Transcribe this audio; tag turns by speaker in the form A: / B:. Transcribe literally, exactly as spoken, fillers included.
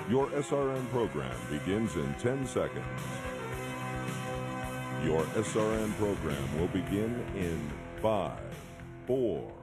A: Your S R N program begins in ten seconds. Your S R N program will begin in five, four,